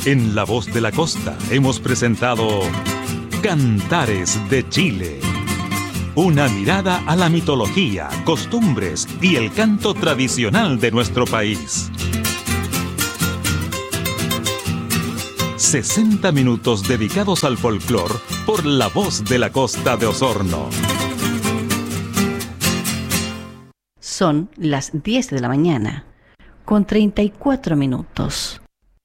En La Voz de la Costa hemos presentado Cantares de Chile. Una mirada a la mitología, costumbres y el canto tradicional de nuestro país. 60 minutos dedicados al folclore por La Voz de la Costa de Osorno. Son las 10 de la mañana, con 34 minutos.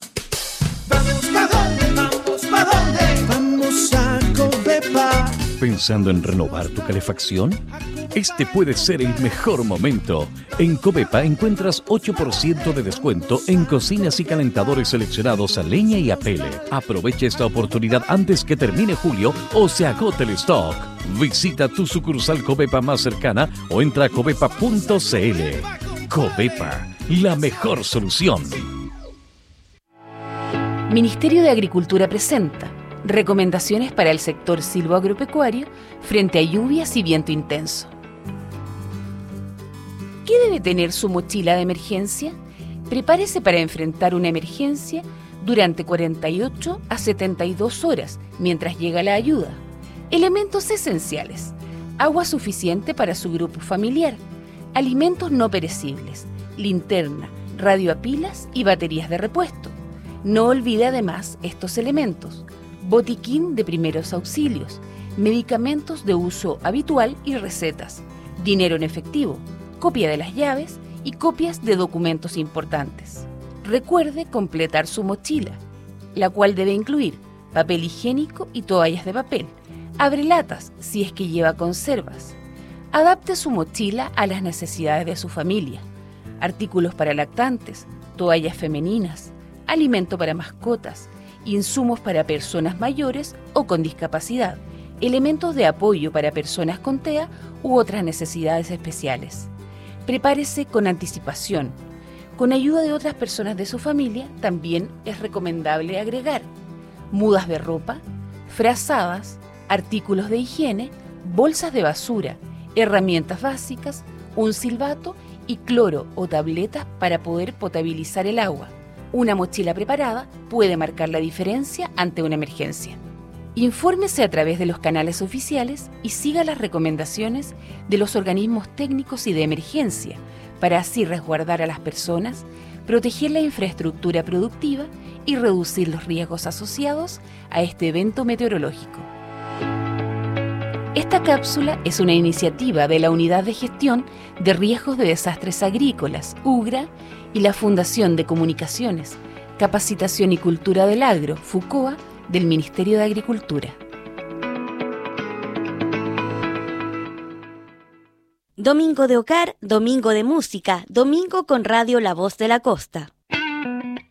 Vamos a Covepa. ¿Pensando en renovar tu calefacción? Este puede ser el mejor momento. En Covepa encuentras 8% de descuento en cocinas y calentadores seleccionados a leña y a pele. Aprovecha esta oportunidad antes que termine julio o se agote el stock. Visita tu sucursal Covepa más cercana o entra a covepa.cl. Covepa, la mejor solución. Ministerio de Agricultura presenta recomendaciones para el sector silvoagropecuario frente a lluvias y viento intenso. ¿Qué debe tener su mochila de emergencia? Prepárese para enfrentar una emergencia durante 48 a 72 horas mientras llega la ayuda. Elementos esenciales: agua suficiente para su grupo familiar, alimentos no perecibles, linterna, radio a pilas y baterías de repuesto. No olvide además estos elementos: botiquín de primeros auxilios, medicamentos de uso habitual y recetas, dinero en efectivo, copia de las llaves y copias de documentos importantes. Recuerde completar su mochila, la cual debe incluir papel higiénico y toallas de papel, abrelatas si es que lleva conservas. Adapte su mochila a las necesidades de su familia: artículos para lactantes, toallas femeninas, alimento para mascotas, insumos para personas mayores o con discapacidad, elementos de apoyo para personas con TEA u otras necesidades especiales. Prepárese con anticipación. Con ayuda de otras personas de su familia, también es recomendable agregar mudas de ropa, frazadas, artículos de higiene, bolsas de basura, herramientas básicas, un silbato y cloro o tabletas para poder potabilizar el agua. Una mochila preparada puede marcar la diferencia ante una emergencia. Infórmese a través de los canales oficiales y siga las recomendaciones de los organismos técnicos y de emergencia para así resguardar a las personas, proteger la infraestructura productiva y reducir los riesgos asociados a este evento meteorológico. Esta cápsula es una iniciativa de la Unidad de Gestión de Riesgos de Desastres Agrícolas, UGRA, y la Fundación de Comunicaciones, Capacitación y Cultura del Agro, FUCOA, del Ministerio de Agricultura. Domingo de hogar, domingo de música, domingo con Radio La Voz de la Costa.